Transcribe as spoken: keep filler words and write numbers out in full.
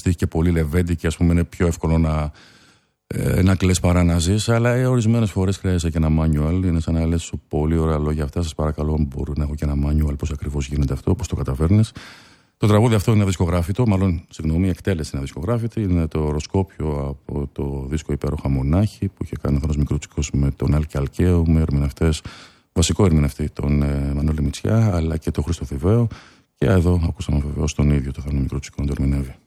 στίχη και πολύ λεβέντη και ας πούμε είναι πιο εύκολο να, ε, να κλαις παρά να ζεις. Αλλά ε, ορισμένες φορές χρειάζεται και ένα manual. Είναι σαν να λες σου πολύ ωραία λόγια αυτά. Σας παρακαλώ, μπορώ να έχω και ένα manual πώς ακριβώς γίνεται αυτό, πώς το καταφέρνεις. Το τραγούδι αυτό είναι δισκογράφητο, μάλλον συγγνώμη, η εκτέλεση είναι δισκογράφητη. Είναι το οροσκόπιο από το δίσκο Υπέροχα Μονάχη που είχε κάνει ο Θάνος Μικρούτσικος με τον Άλκη Αλκαίου, με ερμηνευτές, βασικό ερμηνευτή τον ε, Μανώλη Μητσιά, αλλά και τον Χρήστο Θηβαίο. Και εδώ ακούσαμε βεβαίως τον ίδιο τον Θάνο Μικρούτσικο να το ερμηνεύει.